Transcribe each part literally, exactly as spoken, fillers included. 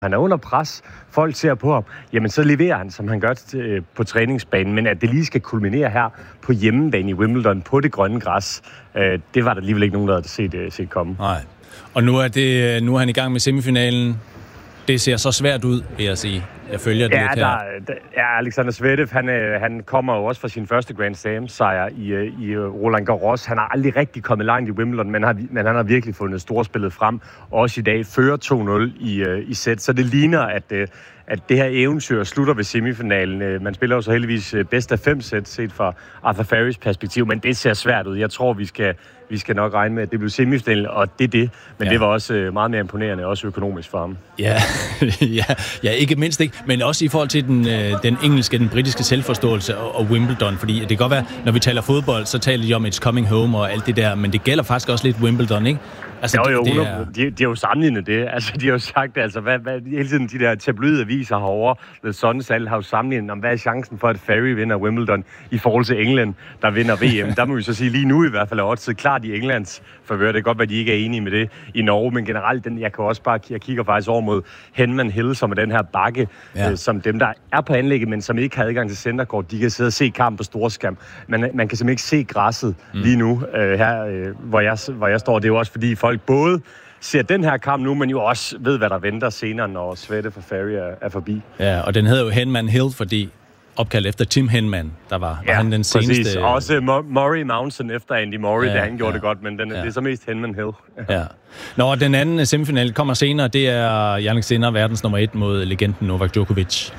han er under pres, folk ser på ham, jamen så leverer han, som han gør til, på træningsbanen, men at det lige skal kulminere her på hjemmebane i Wimbledon på det grønne græs, øh, det var der alligevel ikke nogen, der havde set, øh, set komme. Nej. Og nu er, det, nu er han i gang med semifinalen. Det ser så svært ud, vil jeg sige. Jeg følger det ja, lidt her. Der, der, ja, Alexander Zverev, han, han kommer jo også fra sin første Grand Slam-sejr i, i Roland Garros. Han har aldrig rigtig kommet langt i Wimbledon, men, har, men han har virkelig fundet storspillet frem. Også i dag fører to nul i, i sæt, så det ligner, at, at det her eventyr slutter ved semifinalen. Man spiller jo så heldigvis bedst af fem sæt, set fra Arthur Ferrys perspektiv, men det ser svært ud. Jeg tror, vi skal, vi skal nok regne med, at det bliver semifinalen, og det er det. Men ja. Det var også meget mere imponerende, også økonomisk for ham. Ja, ja, ja, ikke mindst ikke, men også i forhold til den, den engelske, den britiske selvforståelse og, og Wimbledon, fordi det kan godt være, når vi taler fodbold, så taler de om it's coming home og alt det der, men det gælder faktisk også lidt Wimbledon, ikke? Altså, jo, jo, det, det er... de, de har jo sammenlignet det. Altså, de har jo sagt, altså, hvad, hvad, hele tiden de der tabloide aviser herovre, The Sun Sal, har jo sammenlignet om, hvad er chancen for, at Ferry vinder Wimbledon i forhold til England, der vinder V M. Der må vi så sige, lige nu i hvert fald er oddset klart i Englands favør. Det kan godt være, at de ikke er enige med det i Norge, men generelt, den, jeg kan også bare, jeg kigger faktisk over mod Henman Hill, som er den her bakke, ja. øh, som dem, der er på anlægget, men som ikke har adgang til centerkort, de kan sidde og se kampen på storskærm. Man, man kan simpelthen ikke se græsset mm. lige nu, øh, her, øh, hvor, jeg, hvor jeg står. Det er jo også, fordi folk både ser den her kamp nu, men jo også ved, hvad der venter senere, når Zverev for Ferry er, er forbi. Ja, og den hedder jo Henman Hill, fordi opkaldt efter Tim Henman, der var, ja, var han den seneste... Præcis. Også Murray Mountain efter Andy Murray, ja, da han gjorde ja. det godt, men den, ja. det er så mest Henman Hill. Ja. Nå, den anden semifinal kommer senere, det er Jannik Sinner, verdens nummer et mod legenden Novak Djokovic.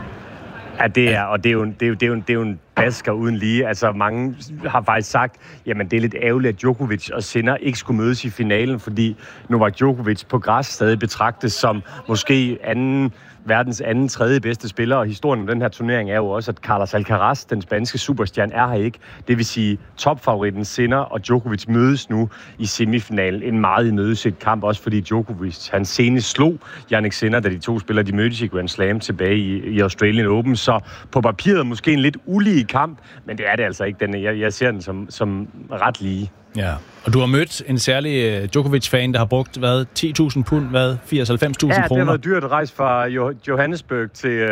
Ja, det er, og det er jo, det er jo, det er jo, det er jo en basker uden lige. Altså, mange har faktisk sagt, jamen, det er lidt ærgerligt, at Djokovic og Sinner ikke skulle mødes i finalen, fordi Novak Djokovic på græs stadig betragtes som måske anden, verdens anden, tredje bedste spiller, og historien om den her turnering er jo også, at Carlos Alcaraz, den spanske superstjerne, er her ikke. Det vil sige, topfavoritten Sinner og Djokovic mødes nu i semifinalen. En meget imødeset kamp, også fordi Djokovic, han senest slog Jannik Sinner, da de to spillere, de mødtes i Grand Slam tilbage i, i Australian Open. Så på papiret måske en lidt ulige kamp, men det er det altså ikke. Den, jeg, jeg ser den som, som ret lige. Ja, og du har mødt en særlig Djokovic-fan, der har brugt, hvad, ti tusind pund, hvad, firs til halvfems tusind kroner? Ja, det har været dyrt at rejse fra Johannesburg til,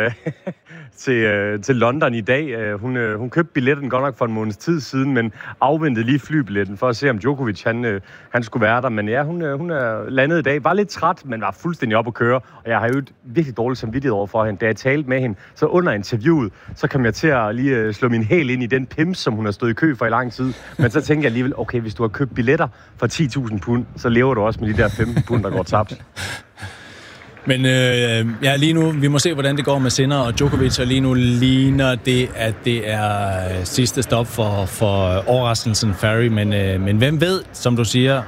til, til London i dag. Hun, hun købte billetten godt nok for en måneds tid siden, men afventede lige flybilletten for at se, om Djokovic han, han skulle være der. Men ja, hun, hun er landet i dag. Var lidt træt, men var fuldstændig op at køre. Og jeg har jo et virkelig dårligt samvittighed over for hende. Da jeg talte med hende, så under interviewet, så kom jeg til at lige slå min hæl ind i den pims, som hun har stået i kø for i lang tid. Men så tænkte jeg alligevel, okay, hvis du har købt billetter for ti tusind pund, så lever du også med de der femten pund, der går tabt. Men øh, ja, lige nu, vi må se, hvordan det går med Sinner og Djokovic, og lige nu ligner det, at det er sidste stop for, for overraskelsen Ferry, men, øh, men hvem ved, som du siger,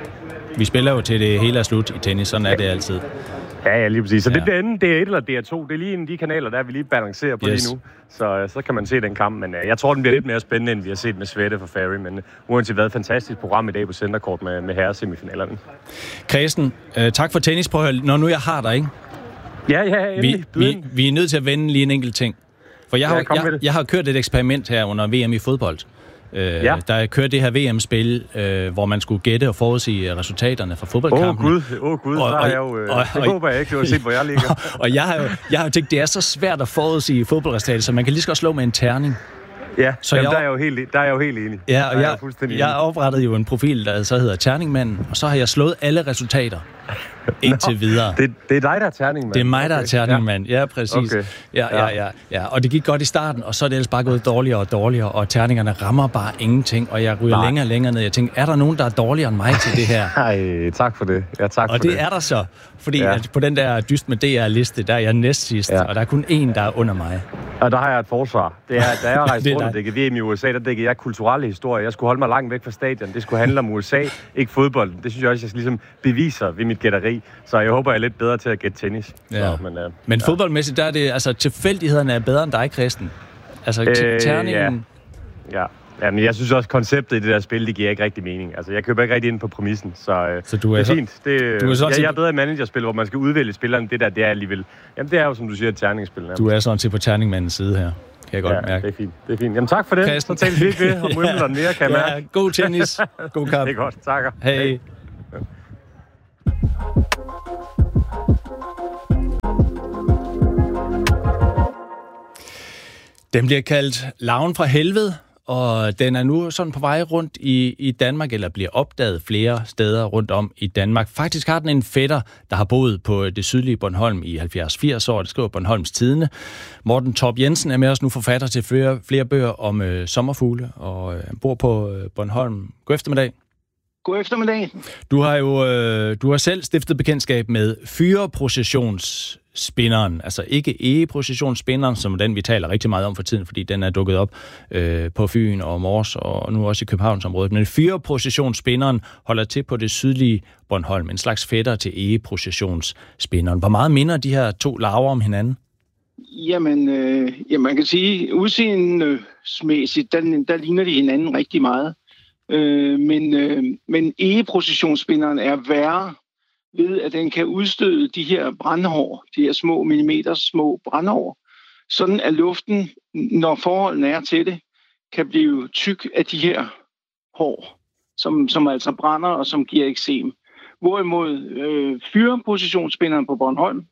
vi spiller jo til det hele er slut i tennis, sådan er det altid. Ja, ja, lige præcis. Så ja. det bliver enten D et eller D to. Det er lige en af de kanaler, der vi lige balancerer på yes. lige nu. Så, så kan man se den kamp. Men uh, jeg tror, den bliver lidt mere spændende, end vi har set med Zverev for Ferry. Men uh, uanset hvad, et fantastisk program i dag på Centerkort med, med herresemifinalerne. Kristen, uh, tak for tennis. Prøv at høre, når nu jeg har dig, ikke? Ja, ja, endelig. Vi, vi, vi er nødt til at vende lige en enkelt ting. For jeg har, ja, jeg, jeg har kørt et eksperiment her under V M i fodbold. Øh, ja. Der kørte det her V M-spil, øh, hvor man skulle gætte og forudsige resultaterne fra fodboldkampen. Åh oh, gud, åh oh, gud, og, så har jeg jo, øh, og, det og, håber jeg ikke, du har set, hvor jeg ligger. Og, og jeg har jo jeg har jo tænkt, det er så svært at forudsige fodboldresultater, så man kan lige så godt slå med en terning. Ja, så jamen, jeg, der, er jeg jo helt, der er jeg jo helt enig. Ja, og jeg, jeg, jeg oprettede jo en profil, der så hedder Terningmanden, og så har jeg slået alle resultater indtil videre. Det, det er dig, der er Terningmand? Det er mig, der okay. er Terningmand, ja, ja præcis. Okay. Ja, ja, ja, ja. Og det gik godt i starten, og så er det ellers bare gået dårligere og dårligere, og terningerne rammer bare ingenting, og jeg ryger Nej. længere og længere ned. Jeg tænkte, er der nogen, der er dårligere end mig til det her? Nej, tak for det. Ja, tak og for det, det er der så, fordi ja. at på den der dyst med D R-liste, der er jeg næst sidst, ja. og der er kun én, der er under mig. Og der har jeg et forsvar. Det er, da jeg rejste rundt og dækkede V M i U S A, der dækkede jeg kulturelle historier. Jeg skulle holde mig langt væk fra stadion. Det skulle handle om U S A, ikke fodbold. Det synes jeg også, jeg ligesom beviser ved mit gætteri. Så jeg håber, jeg er lidt bedre til at gætte tennis. Ja. Så, men uh, men ja. fodboldmæssigt, der er det, altså tilfældighederne er bedre end dig, Kristen. Altså øh, terningen... Ja. ja. Ja, men jeg synes også, konceptet i det der spil, det giver ikke rigtig mening. Altså, jeg køber ikke rigtig ind på præmissen, så, øh, så du er det er så, fint. Det, du er så jeg, til... jeg er bedre i managerspil, hvor man skal udvælge spilleren. Det der, det er alligevel... Jamen, det er jo, som du siger, et terningsspil. Du er sådan til på terningmandens side her. Kan jeg godt ja, mærke. det er fint. Det er fint. Jamen, tak for det. Kristen. Så taler vi ikke ved om Wimbledon mere, kan jeg ja, mærke. God tennis. God kamp. Det er godt. Takker. Hej. Hey. Den bliver kaldt larven fra helvede, og den er nu sådan på vej rundt i, i Danmark, eller bliver opdaget flere steder rundt om i Danmark. Faktisk har den en fætter, der har boet på det sydlige Bornholm i halvfjerds til firs år. Det skriver Bornholms Tidende. Morten Torp Jensen er med os nu, forfatter til flere, flere bøger om øh, sommerfugle, og øh, bor på øh, Bornholm. God eftermiddag. God eftermiddag. Du har jo øh, du har selv stiftet bekendtskab med fyreprocessionsspinderen, altså ikke egeprocessionsspinderen, som den vi taler rigtig meget om for tiden, fordi den er dukket op øh, på Fyn og Mors og nu også i Københavnsområdet. Men fyreprocessionsspinderen holder til på det sydlige Bornholm, en slags fætter til egeprocessionsspinderen. Hvor meget minder de her to larver om hinanden? Jamen, øh, ja, man kan sige, udseendemæssigt, der, der ligner de hinanden rigtig meget. Øh, men, øh, men egeprocessionsspinderen er værre ved, at den kan udstøde de her brandhår, de her små millimeter små brandhår, sådan at luften, når forholdene er til det, kan blive tyk af de her hår, som, som altså brænder og som giver eksem. Hvorimod øh, fyreprocessionsspinderen på Bornholm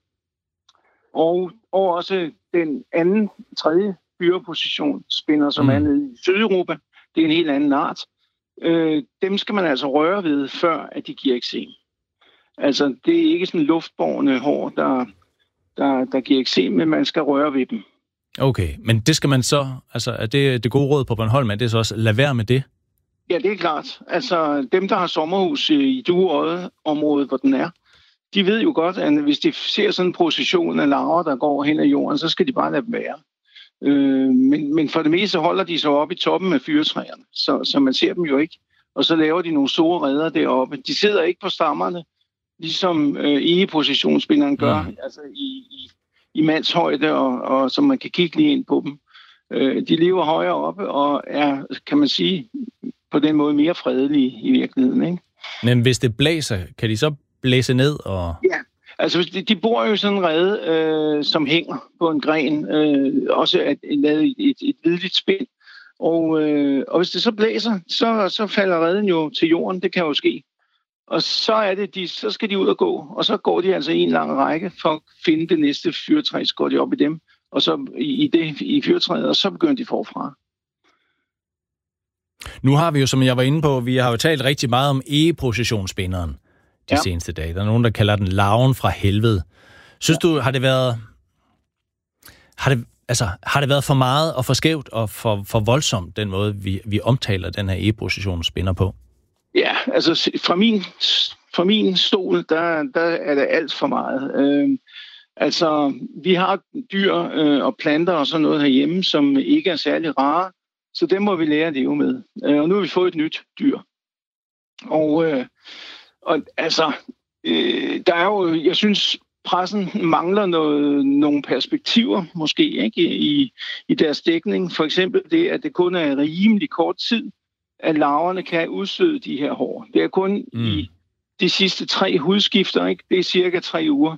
og, og også den anden, tredje fyreprocessionsspinder, som mm. er nede i Sydeuropa, det er en helt anden art. Øh, dem skal man altså røre ved, før at de giver eksem. Altså, det er ikke sådan luftbårne hår, der, der, der giver eksem, men man skal røre ved dem. Okay, men det skal man så, altså er det det gode råd på Bornholm, er det så også lade være med det? Ja, det er klart. Altså, dem, der har sommerhus i Dueodde-området, hvor den er, de ved jo godt, at hvis de ser sådan en procession af larver, der går hen ad jorden, så skal de bare lade dem være. Øh, men, men for det meste holder de sig oppe i toppen af fyretræerne, så, så man ser dem jo ikke. Og så laver de nogle store reder deroppe. De sidder ikke på stammerne, ligesom øh, egeprocessionsspinderen gør, mm. altså i, i, i mandshøjde, og, og så man kan kigge lige ind på dem. Øh, de lever højere oppe og er, kan man sige, på den måde mere fredelige i virkeligheden, ikke? Men hvis det blæser, kan de så blæse ned? Og... Ja, altså de, de bor jo sådan en rede, øh, som hænger på en gren, øh, også at lavet et, et, et hvidligt spind. Og, øh, og hvis det så blæser, så, så falder reden jo til jorden, det kan jo ske. Og så er det, de, så skal de ud og gå, og så går de altså i en lang række for at finde det næste fyrretræ, så går de op i dem, og så i, i det i fyrretræet, og så begynder de forfra. Nu har vi jo, som jeg var inde på, vi har jo talt rigtig meget om egeprocessionsspinderen de ja. seneste dage. Der er nogen, der kalder den larven fra helvede. Synes ja. du, har det været har det, altså, har det været for meget og for skævt og for, for voldsomt, den måde, vi, vi omtaler den her egeprocessionsspinder på? Ja, altså fra min, fra min stol, der, der er det alt for meget. Øh, altså, vi har dyr øh, og planter og sådan noget herhjemme, som ikke er særlig rare, så dem må vi lære at leve med. Øh, og nu har vi fået et nyt dyr. Og, øh, og altså, øh, der er jo, jeg synes, pressen mangler noget, nogle perspektiver, måske ikke, i, i deres dækning. For eksempel det, at det kun er rimelig kort tid, at larverne kan udstøde de her hår. Det er kun mm. i de sidste tre hudskifter, ikke? Det er cirka tre uger.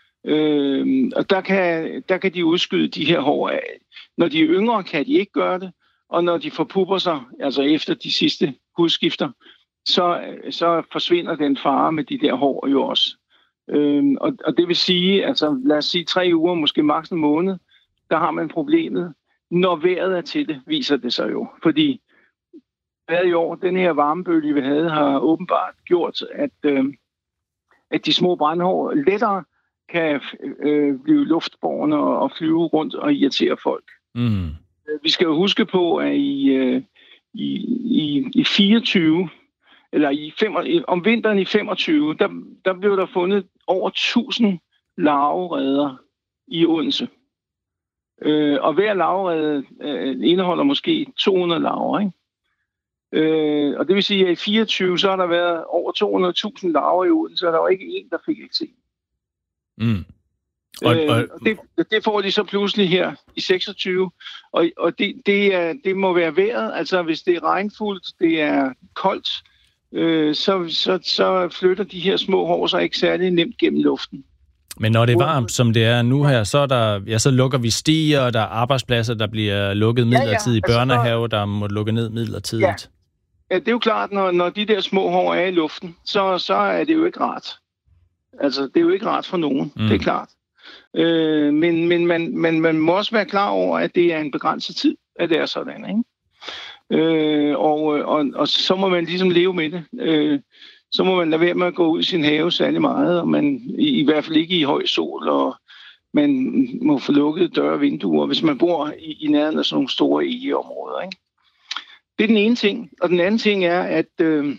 Øh, og der kan, der kan de udskyde de her hår. Når de er yngre, kan de ikke gøre det. Og når de forpupper sig, altså efter de sidste hudskifter, så, så forsvinder den fare med de der hår jo også. Øhm, og, og det vil sige, altså lad os sige tre uger, måske maks en måned, der har man problemet. Når vejret er til det, viser det sig jo. Fordi vejret i år, den her varmebølge, vi havde, har åbenbart gjort, at, øh, at de små brandhår lettere kan øh, blive luftbårne og, og flyve rundt og irritere folk. Mm. Vi skal jo huske på, at i, i, i, i fireogtyve, eller i fem, om vinteren i femogtyve, der, der blev der fundet over tusind larvereder i Odense. Øh, og hver larverede øh, indeholder måske to hundrede larver, ikke? Øh, og det vil sige, at i fireogtyve, så har der været over to hundrede tusind larver i Odense, og der var ikke en, der fik eksem. Mm. Og, og... Øh, og det, det får de så pludselig her i seksogtyve, og, og det, det, er, det må være vejret. Altså hvis det er regnfuldt, det er koldt, øh, så, så, så flytter de her små hår sig ikke særlig nemt gennem luften. Men når det er varmt, som det er nu her, så, er der, ja, så lukker vi stier, og der er arbejdspladser, der bliver lukket midlertidigt, ja, ja. Altså, børnehave, der må lukke ned midlertidigt. Ja. Ja, det er jo klart, når, når de der små hår er i luften, så, så er det jo ikke rart. Altså, det er jo ikke rart for nogen, mm. det er klart. Øh, men men man, man, man må også være klar over, at det er en begrænset tid, at det er sådan, ikke? Øh, og, og, og så må man ligesom leve med det. Øh, så må man lade være med at gå ud i sin have særlig meget, og man i, i hvert fald ikke i høj sol, og man må få lukket døre og vinduer, hvis man bor i, i nærheden af sådan nogle store egeområder, ikke? Det er den ene ting. Og den anden ting er, at, øh,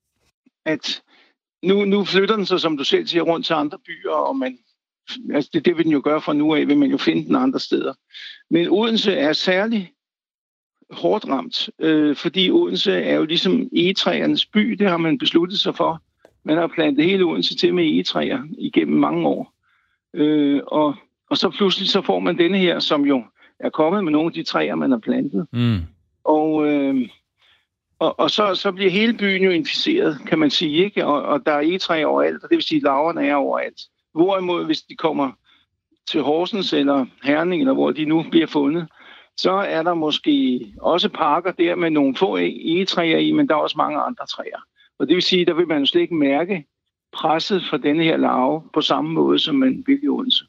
at nu, nu flytter den sig, som du selv siger, rundt til andre byer, og man, altså det, det vil den jo gøre fra nu af, vil man jo finde den andre steder. Men Odense er særlig hårdt ramt, øh, fordi Odense er jo ligesom egetræernes by, det har man besluttet sig for. Man har plantet hele Odense til med egetræer igennem mange år. Øh, og, og så pludselig så får man denne her, som jo er kommet med nogle af de træer, man har plantet. Mm. Og, øh, og, og så, så bliver hele byen jo inficeret, kan man sige, ikke? Og, og der er egetræer overalt, og det vil sige, at laverne er overalt. Hvorimod, hvis de kommer til Horsens eller Herning, eller hvor de nu bliver fundet, så er der måske også parker der med nogle få egetræer i, men der er også mange andre træer. Og det vil sige, der vil man jo slet ikke mærke presset fra denne her larve på samme måde, som man vil i Odense.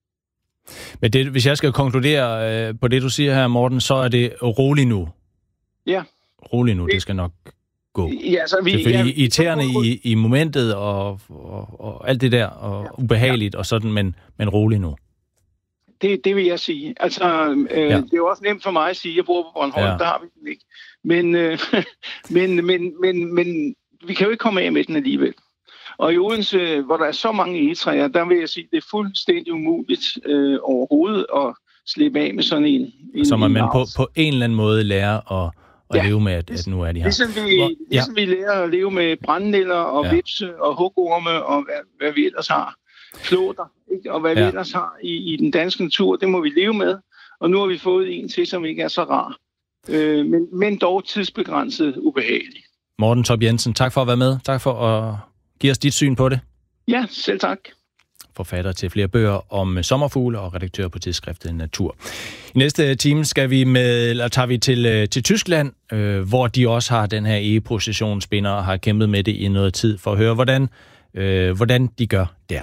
Men det, hvis jeg skal konkludere øh, på det, du siger her, Morten, så er det roligt nu. Ja. Roligt nu, det skal nok gå. Ja, så vi, selvfølgelig ja, irriterende i, i momentet og, og, og alt det der, og ja. ubehageligt og sådan, men, men roligt nu. Det, det vil jeg sige. Altså, øh, ja. det er jo også nemt for mig at sige, at jeg bor på Bornholm, ja. Der har vi den ikke. Men, øh, men, men, men, men vi kan jo ikke komme af med den alligevel. Og i Odense, hvor der er så mange egetræer, der vil jeg sige, at det er fuldstændig umuligt øh, overhovedet at slippe af med sådan en. en så man på, på en eller anden måde lærer at, at ja. leve med, at, at nu er de her. Ligesom vi, hvor, ja. ligesom vi lærer at leve med brændenælder og ja. vipse og hugorme og hvad, hvad vi ellers har. Flåter, ikke? Og hvad ja. vi ellers har i, i den danske natur, det må vi leve med. Og nu har vi fået en til, som ikke er så rar. Øh, men, men dog tidsbegrænset ubehagelig. Morten Top Jensen, tak for at være med. Tak for at give os dit syn på det. Ja, selv tak. Forfatter til flere bøger om sommerfugle og redaktør på tidsskriftet Natur. I næste time skal vi med, eller tager vi til, til Tyskland, øh, hvor de også har den her egeprocessionsspinder og har kæmpet med det i noget tid, for at høre, hvordan, øh, hvordan de gør der.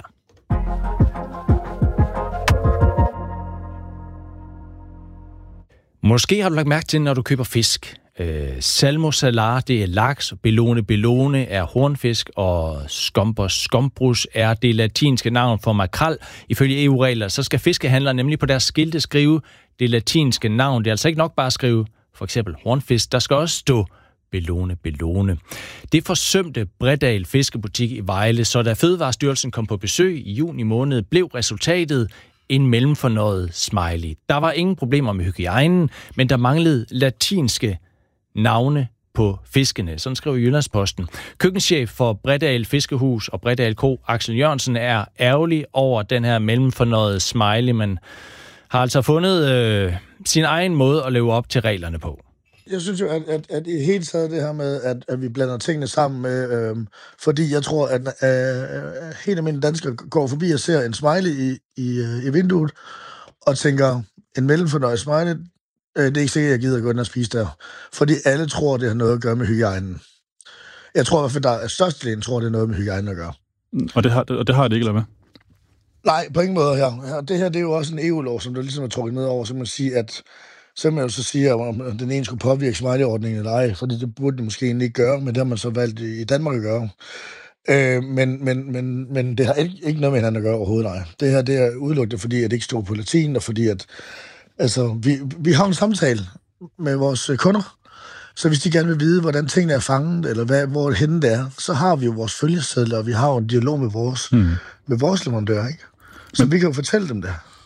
Måske har du lagt mærke til, når du køber fisk. Øh, salmo salar, det er laks, bellone bellone er hornfisk, og scombros scombrus er det latinske navn for makrel. Ifølge E U-regler, så skal fiskehandlere nemlig på deres skilte skrive det latinske navn. Det er altså ikke nok bare at skrive for eksempel hornfisk, der skal også stå bellone bellone. Det forsømte Bredal Fiskebutik i Vejle, så da Fødevarestyrelsen kom på besøg i juni måned, blev resultatet en mellemfornøjet smiley. Der var ingen problemer med hygiejnen, men der manglede latinske navne på fiskene. Sådan skriver Jyllandsposten. Køkkenchef for Bredal Fiskehus og Bredal Co. Axel Jørgensen er ærgerlig over den her mellemfornøjede smiley, men har altså fundet øh, sin egen måde at leve op til reglerne på. Jeg synes jo, at, at, at i hele taget det her med, at, at vi blander tingene sammen med, øh, fordi jeg tror, at øh, helt almindelige danskere går forbi og ser en smiley i, i, i vinduet, og tænker, en mellemfornøjet smiley, øh, det er ikke sikkert, at jeg gider at gå ind og spise der. Fordi alle tror, det har noget at gøre med hygiejnen. Jeg tror i hvert fald, der er størstedelen tror, det er noget med hygiejnen at gøre. Og det har, og det, har det ikke, eller hvad? Nej, på ingen måde her. Det her det er jo også en E U-lov, som der ligesom er trukket ned over, så man siger, at så kan man jo så sige, om den ene skulle påvirke smiley-ordningen eller ej, fordi det burde de måske egentlig ikke gøre, men det har man så valgt i Danmark at gøre. Øh, men, men, men, men det har ikke, ikke noget med hinanden at gøre overhovedet, nej. Det her det er udelukket, fordi at det ikke står på latin, og fordi at altså, vi, vi har en samtale med vores kunder, så hvis de gerne vil vide, hvordan tingene er fanget, eller hvad, hvor henne det er, så har vi jo vores følgesedler, og vi har jo en dialog med vores, hmm. med vores leverandør, ikke? Så men vi kan jo fortælle dem det.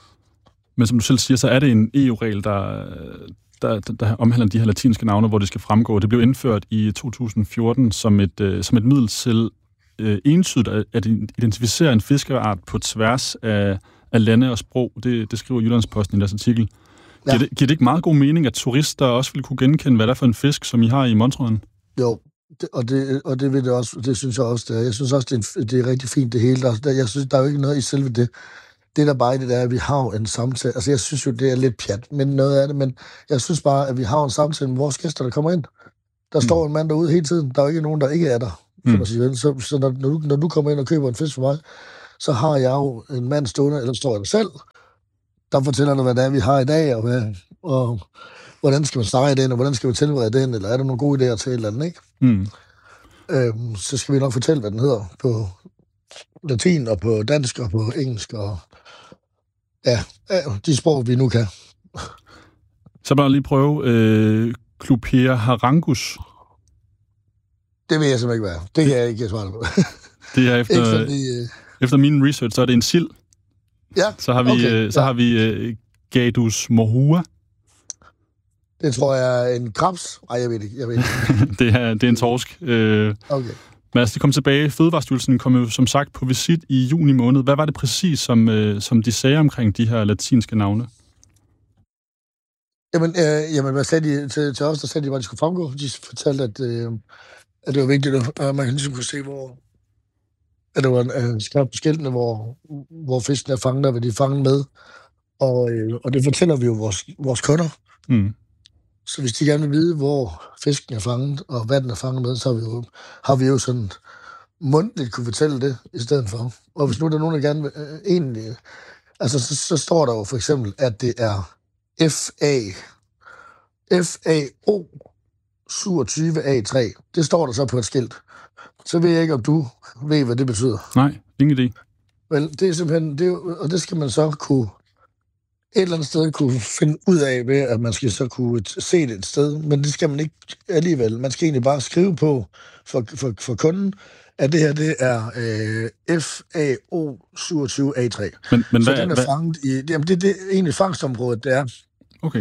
Men som du selv siger, så er det en E U-regel, der, der, der, der omhandler de her latinske navne, hvor det skal fremgå. Det blev indført i to tusind og fjorten som et, uh, som et middel til uh, entydigt at, at identificere en fiskeart på tværs af, af lande og sprog. Det, det skriver Jyllandsposten i deres artikel. Ja. Giver, det, giver det ikke meget god mening, at turister også vil kunne genkende, hvad det er for en fisk, som I har i Montrøen? Jo, det, og, det, og det, vil det, også, det synes jeg også, det er. Jeg synes også, det er, det er rigtig fint, det hele. Der, jeg synes, der er jo ikke noget i selve det. Det der bare i det der, at vi har en samtale. Altså, jeg synes jo, det er lidt pjat, men noget af det, men jeg synes bare, at vi har en samtale med vores gæster, der kommer ind. Der mm. står en mand derude hele tiden. Der er jo ikke nogen, der ikke er der. Mm. Så, så når, når, du, når du kommer ind og køber en fisk for mig, så har jeg jo en mand stående, eller står jeg der selv, der fortæller dig, hvad det er, vi har i dag, og, hvad, og hvordan skal man stege den, og hvordan skal man tilberede den, eller er der nogle gode idéer til et eller andet, ikke? Mm. Øhm, så skal vi nok fortælle, hvad den hedder på latin, og på dansk, og på engelsk, og ja, de sprog, vi nu kan. Så bare lige prøve øh, Clupea harangus. Det ved jeg simpelthen ikke, hvad er. Det kan jeg ikke svare på. Det er efter, fordi, øh... efter min research, så er det en sild. Ja, Så har vi, okay, så ja. har vi uh, Gadus mohua. Det tror jeg er en krebs. Ej, jeg ved ikke. Jeg ved ikke. det, er, det er en torsk. Uh, okay. Men altså, de kom tilbage. Fødevarestyrelsen kom jo som sagt på visit i juni måned. Hvad var det præcis, som, uh, som de sagde omkring de her latinske navne? Jamen, øh, jamen hvad sagde de til, til os? Der sagde de, at de skulle fremgå. De fortalte, at, øh, at det var vigtigt, at man ligesom kunne se, hvor at det var øh, skrevet på skiltene, hvor, hvor fisken er fanget, og hvad de er fanget med. Og, øh, og det fortæller vi jo vores, vores kunder. Mm. Så hvis de gerne vil vide, hvor fisken er fanget, og hvad den er fanget med, så har vi jo, har vi jo sådan mundtligt kunne fortælle det i stedet for. Og hvis nu der er nogen, der gerne vil, øh, egentlig... Altså, så, så står der jo for eksempel, at det er F A F A O syvogtyve A tre. Det står der så på et skilt. Så ved jeg ikke, om du ved, hvad det betyder. Nej, ingen idé. Vel, det er simpelthen... Det er, og det skal man så kunne... et eller andet sted kunne finde ud af ved, at man skal så kunne se det et sted, men det skal man ikke alligevel. Man skal egentlig bare skrive på for, for, for kunden, at det her, det er øh, F A O syvogtyve A tre. Men, men så hvad, den er hvad? fanget i... Jamen, det, det er egentlig fangstområdet, det er. Okay.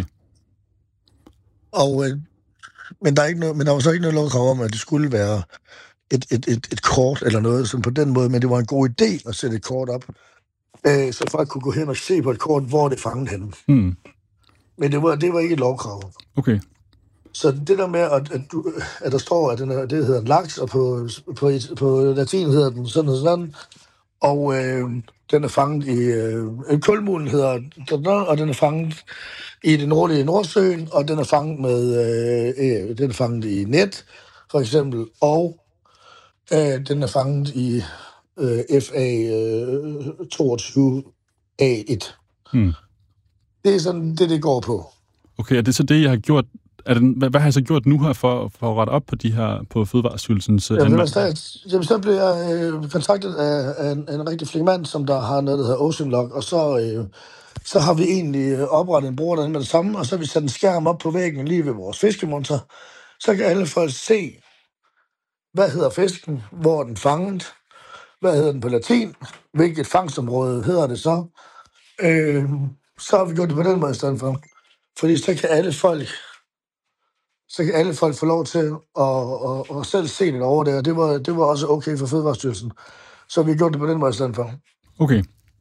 Og, øh, men, der er ikke noget, men der var så ikke noget lovkrav om, at det skulle være et, et, et, et kort eller noget, sådan på den måde, men det var en god idé at sætte et kort op, øh, så folk kunne gå hen og se på et kort, hvor det fangede henne. Hmm. Men det var, det var ikke et lovkrav. Okay. Så det der med, at, at, du, at der står, at den er, det hedder en laks, og på, på, på latin hedder den sådan og sådan, og øh, den er fanget i... Øh, kulmulen hedder den, og den er fanget i det nordlige Nordsøen, og den er fanget med... Øh, den er fanget i net, for eksempel, og øh, den er fanget i øh, F A toogtyve A et. Hmm. Det er sådan det, det går på. Okay, er det så det, jeg har gjort? Er det, hvad, hvad har jeg så gjort nu her for, for at rette op på de her på Fødevarestyrelsens Jamen, anmærkninger? Jamen, så blev jeg øh, kontaktet af, af en, en rigtig flink mand, som der har noget, der hedder OceanLog, og så, øh, så har vi egentlig oprettet en bruger derinde med det samme, og så har vi sat en skærm op på væggen lige ved vores fiskemonter. Så kan alle folk se, hvad hedder fisken, hvor er den fanget, hvad hedder den på latin, hvilket fangstområde hedder det så. Øh, så har vi gjort det på den måde i stedet for. Fordi så kan alle folk så kan alle folk få lov til at, at, at selv se det over der. Det var, det var også okay for Fødevarestyrelsen. Så vi har gjort det på den måde i stedet for. Okay.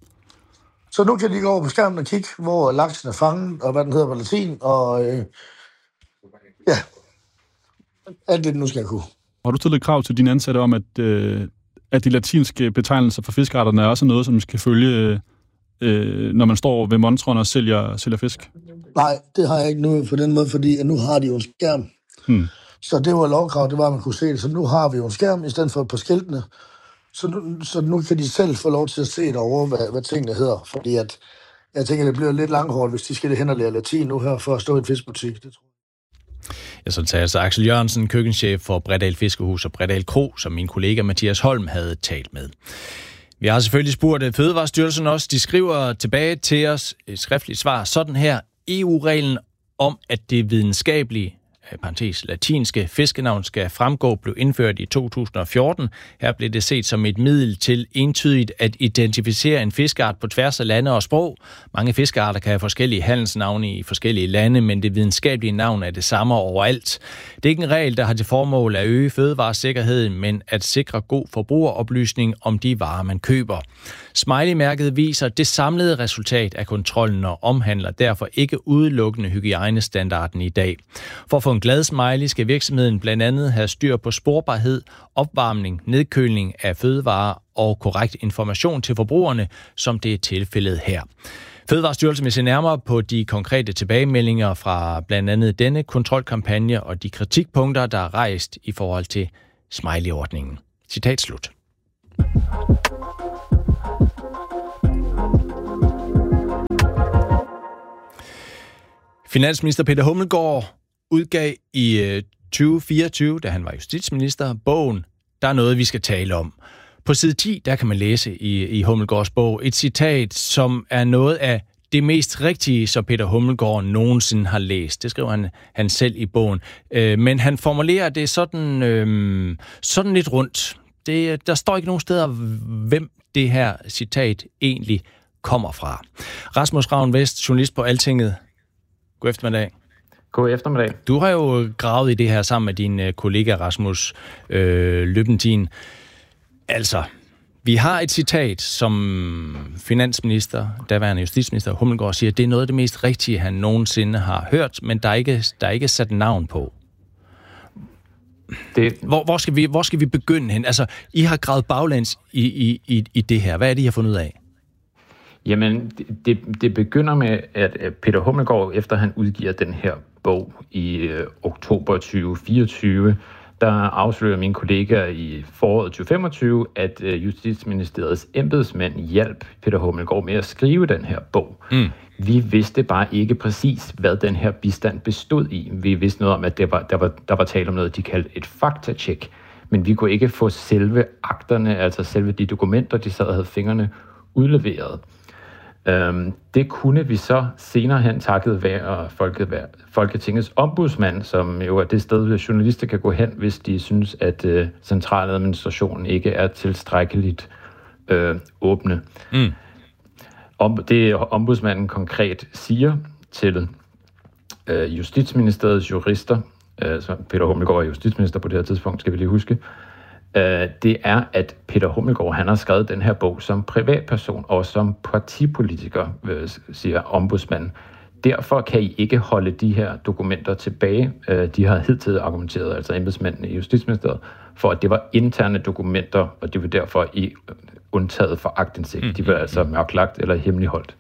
Så nu kan de gå over på skærmen og kigge, hvor laksen er fanget, og hvad den hedder på latin, og øh, ja, alt det, den nu skal kunne. Har du stillet krav til dine ansatte om, at, øh, at de latinske betegnelser for fiskearterne er også noget, som skal følge, øh, når man står ved montrene og sælger, sælger fisk? Nej, det har jeg ikke nu på den måde, fordi nu har de jo en skærm. Hmm. Så det var lovkrav, det var, at man kunne se det. Så nu har vi jo en skærm i stedet for på skiltene. Så nu, så nu kan de selv få lov til at se derovre, hvad, hvad tingene hedder. Fordi at, jeg tænker, det bliver lidt langhårdt, hvis de skal hen og lære latin nu her, for at stå i en fiskbutik. Det tror jeg. Ja, så tager altså Axel Jørgensen, køkkenchef for Bredal Fiskehus og Bredal Kro, som min kollega Mathias Holm havde talt med. Vi har selvfølgelig spurgt Fødevarestyrelsen også. De skriver tilbage til os et skriftligt svar sådan her. E U-reglen om, at det videnskabelige, parentes latinske, fiskenavn skal fremgå, blev indført i to tusind og fjorten. Her blev det set som et middel til entydigt at identificere en fiskeart på tværs af lande og sprog. Mange fiskearter kan have forskellige handelsnavne i forskellige lande, men det videnskabelige navn er det samme overalt. Det er ikke en regel, der har til formål at øge fødevaresikkerheden, men at sikre god forbrugeroplysning om de varer, man køber. Smiley-mærket viser det samlede resultat af kontrollen og omhandler derfor ikke udelukkende hygiejnestandarden i dag. For at få en glad smiley skal virksomheden blandt andet have styr på sporbarhed, opvarmning, nedkølning af fødevarer og korrekt information til forbrugerne, som det er tilfældet her. Fødevarestyrelsen vil se nærmere på de konkrete tilbagemeldinger fra blandt andet denne kontrolkampagne og de kritikpunkter, der er rejst i forhold til smiley-ordningen. Citat slut. Finansminister Peter Hummelgaard udgav i tyve fireogtyve, da han var justitsminister, bogen "Der er noget, vi skal tale om". På side ti, der kan man læse i, i Hummelgaards bog et citat, som er noget af det mest rigtige, som Peter Hummelgaard nogensinde har læst. Det skriver han, han selv i bogen. Øh, men han formulerer det sådan, øh, sådan lidt rundt. Det, der står ikke nogen steder, hvem det her citat egentlig kommer fra. Rasmus Ravn Vest, journalist på Altinget. God eftermiddag. God eftermiddag. Du har jo gravet i det her sammen med din kollega Rasmus øh, Løbentin. Altså, vi har et citat, som finansminister, daværende justitsminister Hummelgaard siger, det er noget af det mest rigtige, han nogensinde har hørt, men der er ikke, der er ikke sat navn på. Det... Hvor, hvor, skal vi, hvor skal vi begynde hen? Altså, I har gravet baglæns i, i, i, i det her. Hvad er det, I har fundet ud af? Jamen, det, det begynder med, at Peter Hummelgaard, efter han udgiver den her bog i øh, oktober tyve fireogtyve, der afslører mine kollegaer i foråret tyve femogtyve, at øh, Justitsministeriets embedsmænd hjalp Peter Hummelgaard med at skrive den her bog. Mm. Vi vidste bare ikke præcis, hvad den her bistand bestod i. Vi vidste noget om, at der var, der var, der var tale om noget, de kaldte et faktatjek, men vi kunne ikke få selve akterne, altså selve de dokumenter, de sad og havde fingrene udleveret. Øhm, det kunne vi så senere hen takket være Folketingets ombudsmand, som jo er det sted, hvor journalister kan gå hen, hvis de synes, at øh, centraladministrationen ikke er tilstrækkeligt øh, åbne. Mm. Om, det ombudsmanden konkret siger til øh, Justitsministeriets jurister, øh, så Peter Hummelgaard er justitsminister på det her tidspunkt, skal vi lige huske, øh, det er, at Peter Hummelgaard, han har skrevet den her bog som privatperson og som partipolitiker, øh, siger ombudsmanden. Derfor kan I ikke holde de her dokumenter tilbage. Øh, de har hidtil argumenteret, altså embedsmændene i Justitsministeriet, for at det var interne dokumenter, og det var derfor I undtaget for aktindsigt. De var altså mørklagt eller hemmeligholdt.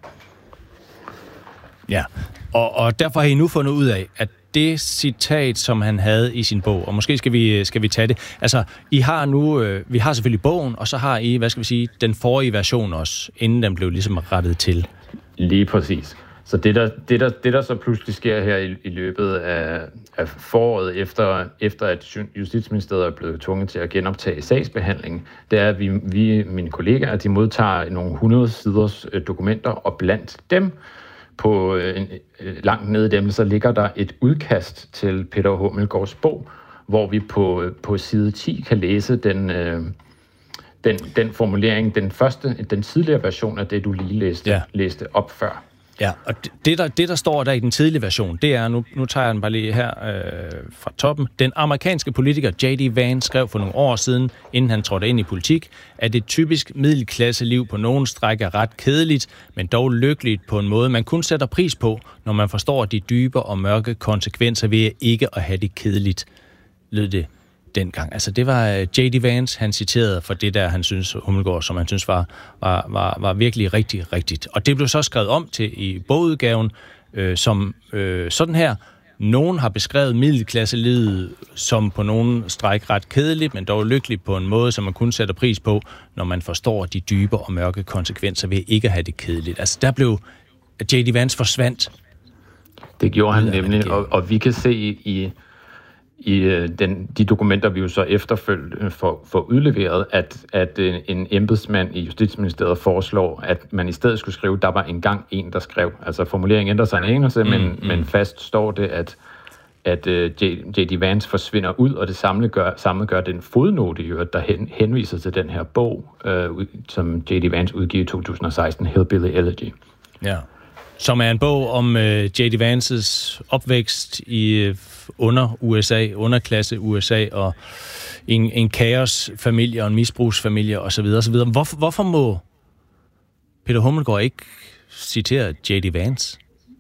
Ja, og, og derfor har I nu fundet ud af, at det citat, som han havde i sin bog, og måske skal vi, skal vi tage det, altså, I har nu, øh, vi har selvfølgelig bogen, og så har I, hvad skal vi sige, den forrige version også, inden den blev ligesom rettet til. Lige præcis. Så det der, det, der, det, der så pludselig sker her i, i løbet af, af foråret, efter, efter at Justitsministeriet er blevet tvunget til at genoptage sagsbehandlingen, det er, at vi, vi mine kollegaer, de modtager nogle hundrede siders dokumenter, og blandt dem, på øh, langt nede i dem, så ligger der et udkast til Peter Hummelgaards bog, hvor vi på, på side ti kan læse den, øh, den, den formulering, den første, den tidligere version af det, du lige læste, ja. læste op før. Ja, og det der, det, der står der i den tidlige version, det er, nu, nu tager jeg den bare lige her øh, fra toppen. Den amerikanske politiker J D Vance skrev for nogle år siden, inden han trådte ind i politik, at et typisk middelklasseliv på nogen stræk er ret kedeligt, men dog lykkeligt på en måde, man kun sætter pris på, når man forstår de dybe og mørke konsekvenser ved ikke at have det kedeligt, lød det dengang. Altså det var J D Vance, han citerede for det der, han synes, Hummelgaard, som han synes var, var, var, var virkelig rigtig rigtigt. Og det blev så skrevet om til i bogudgaven, øh, som øh, sådan her. Nogen har beskrevet middelklasselivet som på nogen stræk ret kedeligt, men dog lykkeligt på en måde, som man kun sætter pris på, når man forstår de dybe og mørke konsekvenser ved ikke at have det kedeligt. Altså der blev J D Vance forsvandt. Det gjorde han nemlig, og, og vi kan se i i den, de dokumenter, vi jo så efterfølgende får, får udleveret, at, at en embedsmand i Justitsministeriet foreslår, at man i stedet skulle skrive, der var engang en, der skrev. Altså formuleringen ændrer sig en enelse, mm, men, mm. men fast står det, at, at J D Vance forsvinder ud, og det samme gør, samme gør den fodnote, der hen, henviser til den her bog, øh, som J D Vance udgiver i to tusind og seksten, Hillbilly Elegy. Ja. Som er en bog om øh, J D Vances opvækst i øh, under U S A, underklasse U S A, og en, en kaosfamilie og en misbrugsfamilie osv. osv. Hvorfor, hvorfor må Peter Hummelgaard ikke citere J D Vance?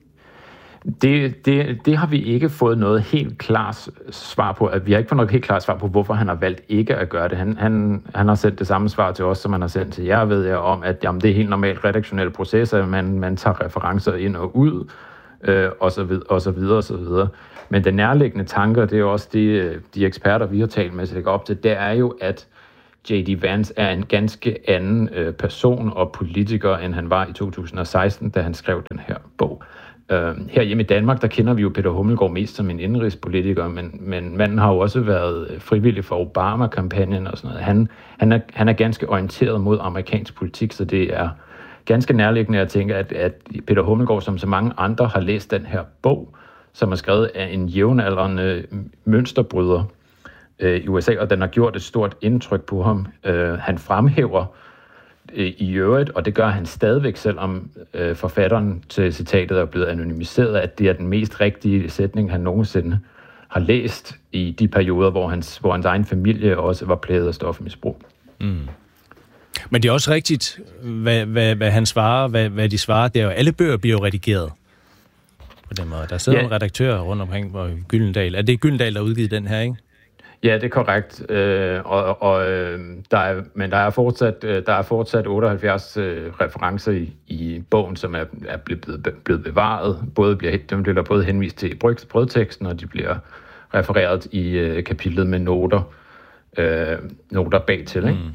Det, det, det har vi ikke fået noget helt klart svar på. Vi har ikke fået noget helt klart svar på, hvorfor han har valgt ikke at gøre det. Han, han, han har sendt det samme svar til os, som han har sendt til jer, ved jeg, om, at jamen, det er helt normalt redaktionelle processer, man, man tager referencer ind og ud, øh, og, så vid, og så videre, og så videre. Men den nærliggende tanker, det er også de, de eksperter, vi har talt med, sig op til, det er jo, at J D Vance er en ganske anden øh, person og politiker, end han var i to tusind og seksten, da han skrev den her bog. Uh, her hjemme i Danmark, der kender vi jo Peter Hummelgaard mest som en indenrigspolitiker, men, men manden har jo også været frivillig for Obama-kampagnen og sådan noget. Han, han, er, han er ganske orienteret mod amerikansk politik, så det er ganske nærliggende at tænke, at, at Peter Hummelgaard, som så mange andre, har læst den her bog, som er skrevet af en jævnaldrende mønsterbryder øh, i U S A, og den har gjort et stort indtryk på ham. Øh, han fremhæver øh, i øvrigt, og det gør han stadigvæk, selvom øh, forfatteren til citatet er blevet anonymiseret, at det er den mest rigtige sætning, han nogensinde har læst i de perioder, hvor hans, hvor hans egen familie også var plaget af stofmisbrug. Mm. Men det er også rigtigt, hvad, hvad, hvad han svarer, hvad, hvad de svarer. Det er jo, alle bøger bliver jo redigeret på den måde. Der sidder ja. en redaktør rundt omkring på Gyldendal. Er det Gyldendal, der har udgivet den her, ikke? Ja, det er korrekt. Øh, og, og, der er, men der er fortsat, der er fortsat otteoghalvfjerds øh, referencer i, i bogen, som er, er blevet, blevet bevaret. Både bliver, de bliver både henvist til brødteksten, og de bliver refereret i øh, kapitlet med noter, øh, noter bag til, ikke? Mm.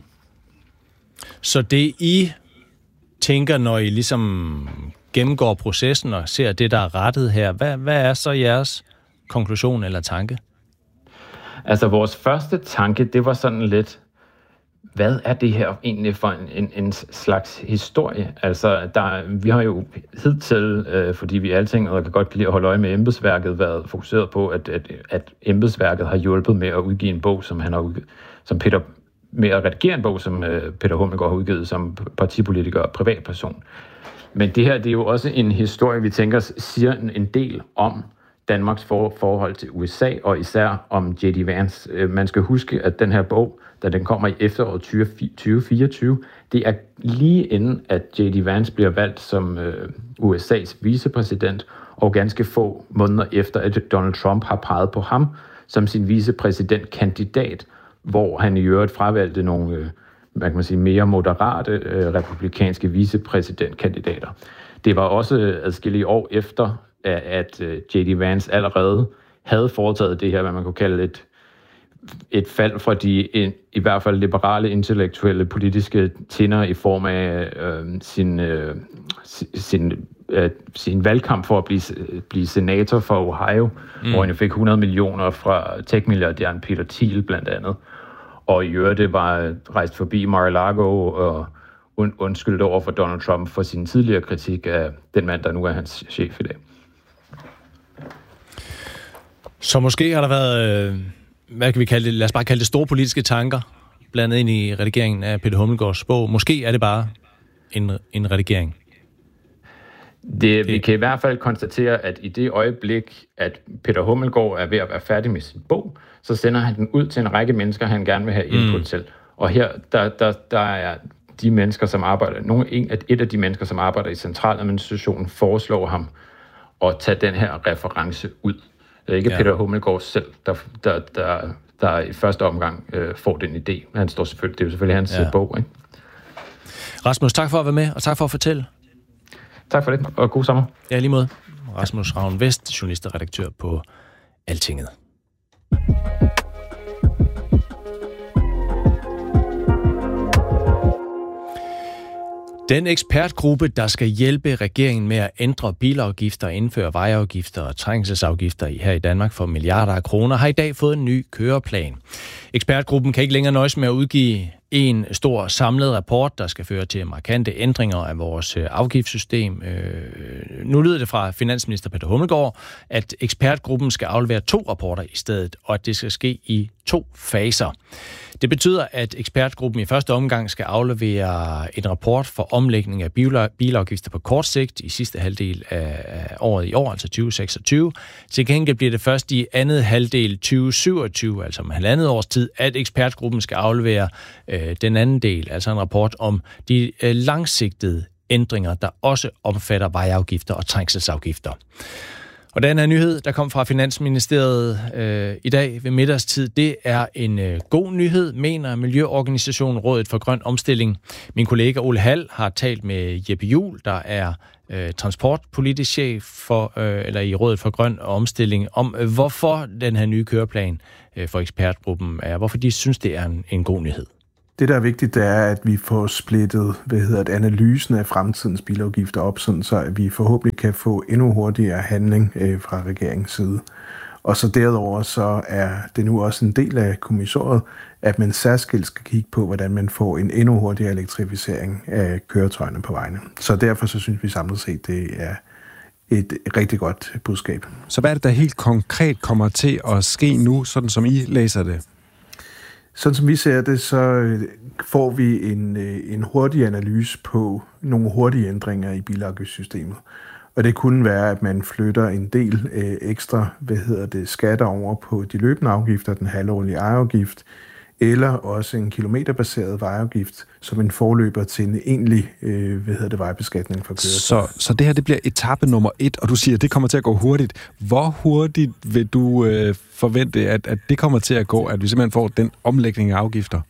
Så det I tænker, når I ligesom gennemgår processen og ser det, der er rettet her, hvad, hvad er så jeres konklusion eller tanke? Altså, vores første tanke, det var sådan lidt, hvad er det her egentlig for en, en, en slags historie? Altså, der, vi har jo hidtil, øh, fordi vi alting, og kan godt lide at holde øje med embedsværket, været fokuseret på, at, at, at embedsværket har hjulpet med at udgive en bog, som han har udgivet, som Peter med at redigere en bog, som øh, Peter Hummelgaard har udgivet som partipolitiker og privatperson. Men det her, det er jo også en historie, vi tænker siger en del om Danmarks for, forhold til U S A, og især om J D Vance. Øh, man skal huske, at den her bog, da den kommer i efteråret tyve fireogtyve, det er lige inden, at J D Vance bliver valgt som øh, U S A's vicepræsident, og ganske få måneder efter, at Donald Trump har peget på ham som sin vicepræsidentkandidat, hvor han i øvrigt fravalgte nogle, øh, hvad kan man sige, mere moderate øh, republikanske vicepræsidentkandidater. Det var også adskillige år efter, at, at øh, J D Vance allerede havde foretaget det her, hvad man kunne kalde et, et fald fra de en, i hvert fald liberale, intellektuelle, politiske tinder i form af øh, sin, øh, sin, øh, sin valgkamp for at blive, blive senator for Ohio, mm. hvor han fik hundrede millioner fra tech-milliardæren Peter Thiel blandt andet. Og i øvrigt det var rejst forbi Mar-a-Lago og und, undskyldte over for Donald Trump for sin tidligere kritik af den mand, der nu er hans chef i dag. Så måske har der været, hvad kan vi kalde det, lad os bare kalde det store politiske tanker, blandet ind i redigeringen af Peter Hummelgaards bog. Måske er det bare en, en redigering. Det, det. Vi kan i hvert fald konstatere, at i det øjeblik, at Peter Hummelgaard er ved at være færdig med sin bog, så sender han den ud til en række mennesker, han gerne vil have input mm. til. Og her, der, der, der er de mennesker, som arbejder, nogle, en, et af de mennesker, som arbejder i centraladministrationen, foreslår ham at tage den her reference ud. Det er ikke ja. Peter Hummelgaard selv, der, der, der, der i første omgang øh, får den idé. Han står selvfølgelig, det er jo selvfølgelig hans ja. bog, ikke? Rasmus, tak for at være med, og tak for at fortælle. Tak for det, og god sommer. Ja, lige måde. Rasmus Ravn Vest, journalist og redaktør på Altinget. Den ekspertgruppe, der skal hjælpe regeringen med at ændre bilafgifter, indføre vejafgifter og trængselsafgifter her i Danmark for milliarder af kroner, har i dag fået en ny køreplan. Ekspertgruppen kan ikke længere nøjes med at udgive en stor samlet rapport, der skal føre til markante ændringer af vores afgiftssystem. Nu lyder det fra finansminister Peter Hummelgaard, at ekspertgruppen skal aflevere to rapporter i stedet, og at det skal ske i to faser. Det betyder, at ekspertgruppen i første omgang skal aflevere en rapport for omlægning af bilafgifter på kort sigt i sidste halvdel af året i år, altså tyve seksogtyve. Til gengæld bliver det først i andet halvdel tyve syvogtyve, altså om halvandet års tid, at ekspertgruppen skal aflevere øh, den anden del, altså en rapport om de øh, langsigtede ændringer, der også omfatter vejafgifter og trængselsafgifter. Og den her nyhed, der kom fra Finansministeriet øh, i dag ved middagstid, det er en øh, god nyhed, mener Miljøorganisationen Rådet for Grøn Omstilling. Min kollega Ole Hall har talt med Jeppe Juhl, der er øh, transportpolitisk chef for, øh, eller i Rådet for Grøn Omstilling, om øh, hvorfor den her nye køreplan øh, for ekspertgruppen er, hvorfor de synes, det er en, en god nyhed. Det, der er vigtigt, det er, at vi får splittet hvad hedder det, analysen af fremtidens bilafgifter op, sådan så at vi forhåbentlig kan få endnu hurtigere handling øh, fra regeringens side. Og så derudover så er det nu også en del af kommissoriet, at man særskilt skal kigge på, hvordan man får en endnu hurtigere elektrificering af køretøjerne på vejene. Så derfor så synes vi samlet set, det er et rigtig godt budskab. Så hvad er det, der helt konkret kommer til at ske nu, sådan som I læser det? Sådan som vi ser det, så får vi en, en hurtig analyse på nogle hurtige ændringer i bilafgiftssystemet. Og det kunne være, at man flytter en del øh, ekstra hvad hedder det, skatter over på de løbende afgifter, den halvårlige ejerafgift, eller også en kilometerbaseret vejafgift, som en forløber til en egentlig øh, hvad hedder det, vejbeskatning for køretøjer. Så, så det her det bliver etape nummer et, og du siger, at det kommer til at gå hurtigt. Hvor hurtigt vil du øh, forvente, at, at det kommer til at gå, at vi simpelthen får den omlægning af afgifter?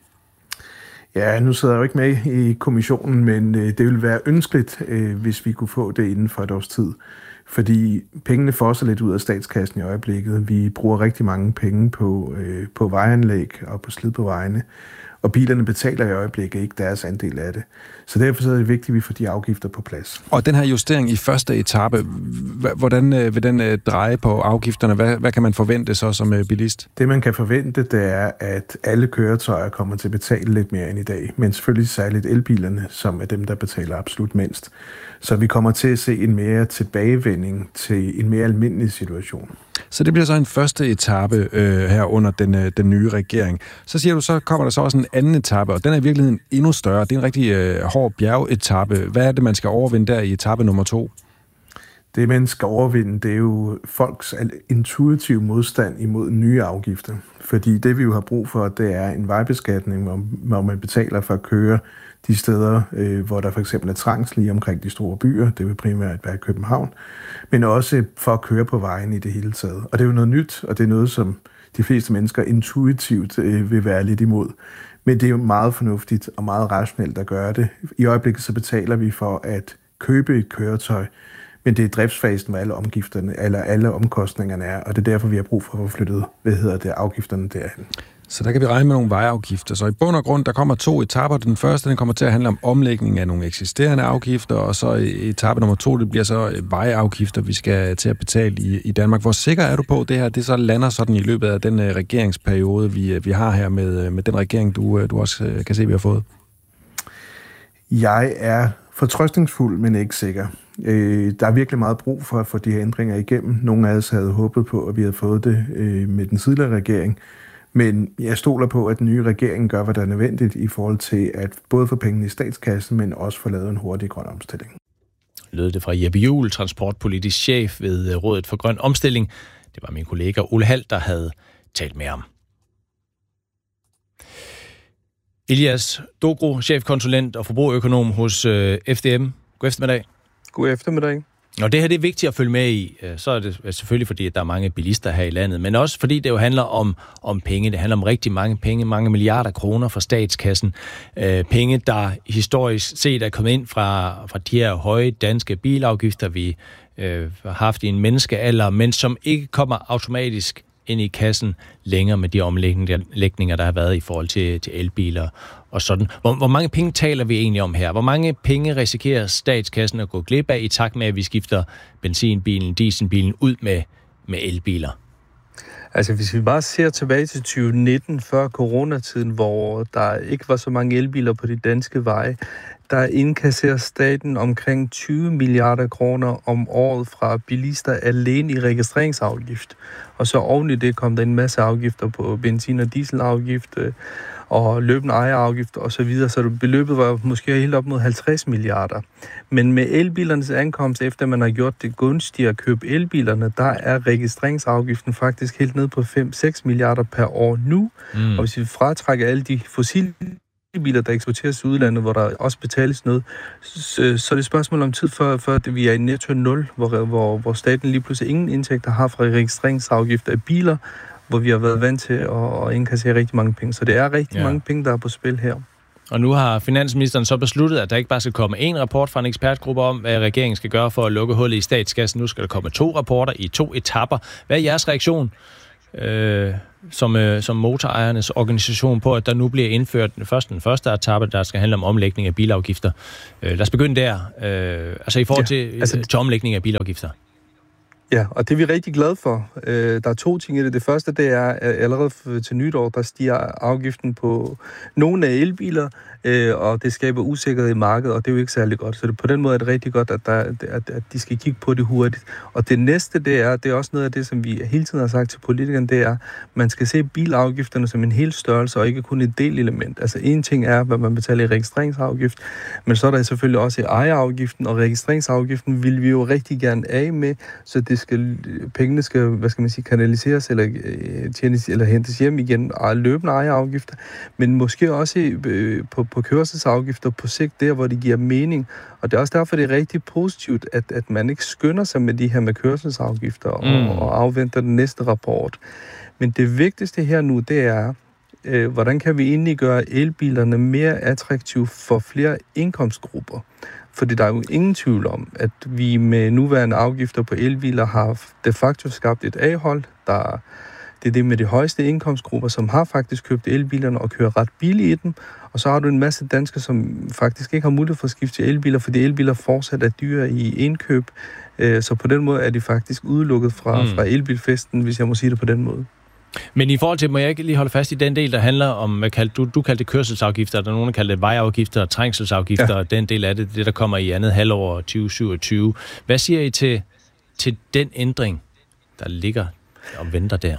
Ja, nu sidder jeg jo ikke med i kommissionen, men øh, det ville være ønskeligt, øh, hvis vi kunne få det inden for et års tid. Fordi pengene fosser lidt ud af statskassen i øjeblikket. Vi bruger rigtig mange penge på, øh, på vejanlæg og på slid på vejene. Og bilerne betaler i øjeblikket ikke deres andel af det. Så derfor er det vigtigt, at vi får de afgifter på plads. Og den her justering i første etape, hvordan vil den dreje på afgifterne? Hvad, hvad kan man forvente så som bilist? Det man kan forvente, det er, at alle køretøjer kommer til at betale lidt mere end i dag. Men selvfølgelig særligt elbilerne, som er dem, der betaler absolut mindst. Så vi kommer til at se en mere tilbagevending til en mere almindelig situation. Så det bliver så en første etape øh, her under den, øh, den nye regering. Så siger du, så kommer der så også en anden etape, og den er i virkeligheden endnu større. Det er en rigtig øh, hård bjergetape. Hvad er det, man skal overvinde der i etape nummer to? Det, man skal overvinde, det er jo folks intuitive modstand imod nye afgifter. Fordi det, vi jo har brug for, det er en vejbeskatning, hvor, hvor man betaler for at køre de steder, øh, hvor der for eksempel er trængsel lige omkring de store byer. Det vil primært være København. Men også for at køre på vejen i det hele taget. Og det er jo noget nyt, og det er noget, som de fleste mennesker intuitivt øh, vil være lidt imod. Men det er jo meget fornuftigt og meget rationelt at gøre det. I øjeblikket så betaler vi for at købe et køretøj, men det er driftsfasen, hvor alle omgifterne, eller alle omkostningerne er, og det er derfor, vi har brug for at få flyttet, hvad hedder det, afgifterne derhen. Så der kan vi regne med nogle vejafgifter. Så i bund og grund, der kommer to etaper. Den første, den kommer til at handle om omlægning af nogle eksisterende afgifter, og så etape nummer to, det bliver så vejafgifter, vi skal til at betale i, i Danmark. Hvor sikker er du på, det her det så lander sådan i løbet af den uh, regeringsperiode, vi, vi har her med, med den regering, du, du også uh, kan se, vi har fået? Jeg er fortrøstningsfuld, men ikke sikker. Øh, der er virkelig meget brug for at få de her ændringer igennem. Nogle af os havde håbet på, at vi havde fået det øh, med den tidligere regering. Men jeg stoler på, at den nye regering gør, hvad der er nødvendigt i forhold til at både få pengene i statskassen, men også få lavet en hurtig grøn omstilling. Lød det fra Jeppe Juhl, transportpolitisk chef ved Rådet for Grøn Omstilling. Det var min kollega Ole Hald, der havde talt med ham. Elias Dogro, chefkonsulent og forbrugerøkonom hos F D M. God eftermiddag. God eftermiddag. Og det her det er vigtigt at følge med i. Så er det selvfølgelig fordi, at der er mange bilister her i landet, men også fordi det jo handler om, om penge. Det handler om rigtig mange penge, mange milliarder kroner fra statskassen. Øh, penge, der historisk set er kommet ind fra, fra de her høje danske bilafgifter, vi øh, har haft i en menneskealder, men som ikke kommer automatisk ind i kassen længere med de omlægninger, der har været i forhold til, til elbiler og sådan. Hvor, hvor mange penge taler vi egentlig om her? Hvor mange penge risikerer statskassen at gå glip af i takt med, at vi skifter benzinbilen, dieselbilen ud med, med elbiler? Altså hvis vi bare ser tilbage til tyve nitten, før coronatiden, hvor der ikke var så mange elbiler på de danske veje, der indkasserer staten omkring tyve milliarder kroner om året fra bilister alene i registreringsafgift. Og så oven i det kom der en masse afgifter på benzin- og dieselafgift og løbende ejerafgift og så videre, så beløbet var måske helt op mod halvtreds milliarder. Men med elbilernes ankomst, efter man har gjort det gunstigere at købe elbilerne, der er registreringsafgiften faktisk helt ned på fem til seks milliarder per år nu. Mm. Og hvis vi fratrækker alle de fossile biler, der eksporteres til udlandet, hvor der også betales noget, så, så er det et spørgsmål om tid, før, før vi er i netto nul, hvor, hvor, hvor staten lige pludselig ingen indtægter har fra registreringsafgifter af biler, hvor vi har været vant til at, at indkassere rigtig mange penge. Så det er rigtig ja. mange penge, der er på spil her. Og nu har finansministeren så besluttet, at der ikke bare skal komme en rapport fra en ekspertgruppe om, hvad regeringen skal gøre for at lukke hullet i statskassen. Nu skal der komme to rapporter i to etapper. Hvad er jeres reaktion? øh, som, øh, som motorejernes organisation på, at der nu bliver indført først den første etape, der skal handle om omlægning af bilafgifter. Øh, lad os begynde der. Øh, altså i forhold ja, til, altså, til omlægning af bilafgifter. Ja, og det er vi rigtig glade for. Øh, der er to ting i det. Det første, det er, at allerede til nytår, der stiger afgiften på nogle af elbiler, øh, og det skaber usikkerhed i markedet, og det er jo ikke særlig godt. Så det, på den måde er det rigtig godt, at, der, at, at de skal kigge på det hurtigt. Og det næste, det er, det er også noget af det, som vi hele tiden har sagt til politikerne, det er, man skal se bilafgifterne som en hel størrelse, og ikke kun et delelement. Altså en ting er, hvad man betaler i registreringsafgift, men så er der selvfølgelig også i ejerafgiften, og registreringsafgiften vil vi jo rigtig gerne af med, så det skal, pengene skal, hvad skal man sige, kanaliseres eller, tjenes, eller hentes hjem igen, og løbende ejerafgifter, men måske også øh, på, på kørselsafgifter på sigt, der hvor det giver mening. Og det er også derfor, det er rigtig positivt, at, at man ikke skynder sig med de her med kørselsafgifter og, mm. og afventer den næste rapport. Men det vigtigste her nu, det er, øh, hvordan kan vi egentlig gøre elbilerne mere attraktive for flere indkomstgrupper? Fordi der er jo ingen tvivl om, at vi med nuværende afgifter på elbiler har de facto skabt et A-hold. Der, det er det med de højeste indkomstgrupper, som har faktisk købt elbilerne og kører ret billigt i dem. Og så har du en masse danskere, som faktisk ikke har mulighed for at skifte til elbiler, fordi elbiler fortsat er dyre i indkøb. Så på den måde er de faktisk udelukket fra, mm. fra elbilfesten, hvis jeg må sige det på den måde. Men i forhold til, må jeg ikke lige holde fast i den del, der handler om, hvad kaldte, du, du kaldte det kørselsafgifter, der er nogen, der kalder det vejafgifter og trængselsafgifter, ja. Og den del af det, det der kommer i andet halvår tyve syvogtyve. Hvad siger I til, til den ændring, der ligger og venter der?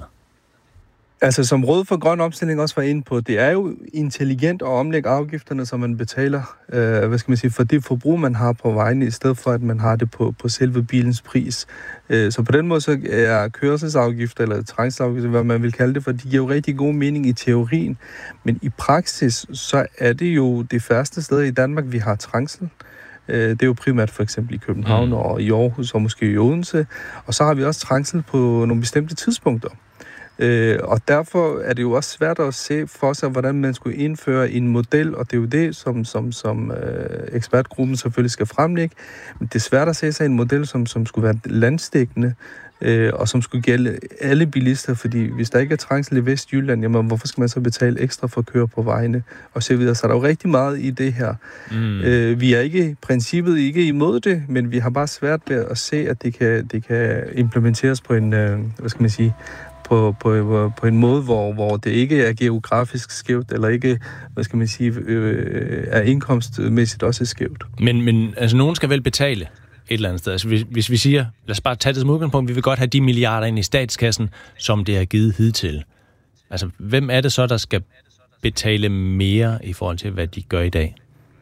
Altså, som Råd for Grøn Omstilling også var inde på, det er jo intelligent at omlægge afgifterne, så man betaler, øh, hvad skal man sige, for det forbrug, man har på vejene, i stedet for, at man har det på, på selve bilens pris. Øh, så på den måde, så er kørselsafgifter, eller trængselsafgifter, hvad man vil kalde det, for de giver jo rigtig god mening i teorien. Men i praksis, så er det jo det første sted i Danmark, vi har trængsel. Det er jo primært for eksempel i København mm. og i Aarhus og måske i Odense. Og så har vi også trængsel på nogle bestemte tidspunkter. Øh, og derfor er det jo også svært at se for sig, hvordan man skulle indføre en model, og det er jo det, som, som, som øh, ekspertgruppen selvfølgelig skal fremlægge. Men det er svært at se sig en model, som, som skulle være landsdækkende, øh, og som skulle gælde alle bilister, fordi hvis der ikke er trængsel i Vestjylland, jamen hvorfor skal man så betale ekstra for at køre på vejene, og så videre. Så der er jo rigtig meget i det her. Mm. Øh, vi er ikke princippet ikke imod det, men vi har bare svært ved at se, at det kan, det kan implementeres på en, øh, hvad skal man sige, På, på, på en måde, hvor, hvor det ikke er geografisk skævt, eller ikke, hvad skal man sige, øh, er indkomstmæssigt også skævt. Men, men altså, nogen skal vel betale et eller andet sted. Altså, hvis, hvis vi siger, lad os bare tage det som udgangspunkt, vi vil godt have de milliarder ind i statskassen, som det er givet hidtil. Altså, hvem er det så, der skal betale mere i forhold til, hvad de gør i dag?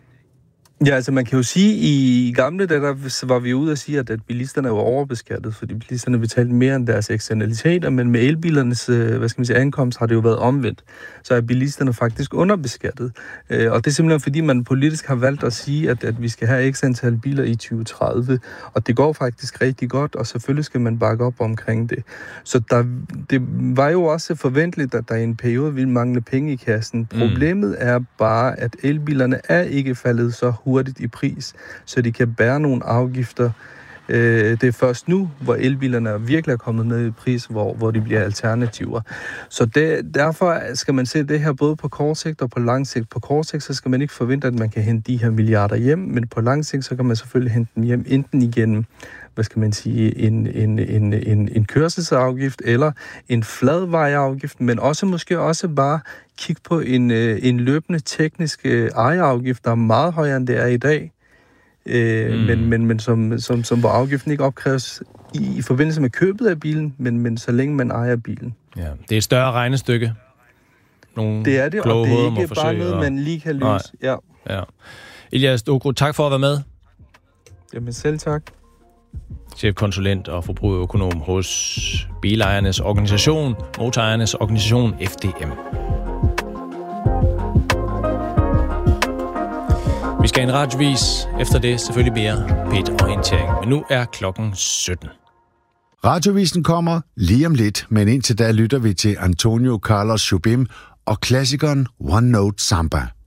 Ja, altså man kan jo sige, i gamle dage, der var vi ude og sige, at, at bilisterne var overbeskattet, fordi bilisterne betalte mere end deres eksternaliteter, men med elbilernes, hvad skal man sige, ankomst har det jo været omvendt. Så er bilisterne faktisk underbeskattet. Og det er simpelthen, fordi man politisk har valgt at sige, at, at vi skal have x antal biler i tyve tredive, og det går faktisk rigtig godt, og selvfølgelig skal man bakke op omkring det. Så der, det var jo også forventeligt, at der i en periode ville mangle penge i kassen. Problemet er bare, at elbilerne er ikke faldet så hurtigt i pris, så de kan bære nogle afgifter. Det er først nu, hvor elbilerne virkelig er kommet ned i pris, hvor, hvor de bliver alternativer. Så det, derfor skal man se det her både på kort sigt og på lang sigt. På kort sigt, så skal man ikke forvente, at man kan hente de her milliarder hjem, men på lang sigt, så kan man selvfølgelig hente dem hjem, enten igennem, hvad skal man sige, en, en, en, en, en kørselsafgift eller en fladvejafgift, men også måske også bare kigge på en, en løbende teknisk ejerafgift, der er meget højere, end det er i dag. Øh, mm. men, men, men som, som, som hvor afgiften ikke opkræves i, i forbindelse med købet af bilen, men, men så længe man ejer bilen. Ja, det er et større regnestykke. Nogle det er det, og det er ikke bare noget, og... man lige kan løse. Ja. Ja. Elias Dogro, tak for at være med. Jamen selv tak. Chefkonsulent og forbrugerøkonom hos bilejernes organisation, motorejernes organisation F D M. Vi skal en radiovis, efter det selvfølgelig mere P et-orientering. Men nu er klokken sytten. Radiovisen kommer lige om lidt, men indtil da lytter vi til Antonio Carlos Jobim og klassikeren One Note Samba.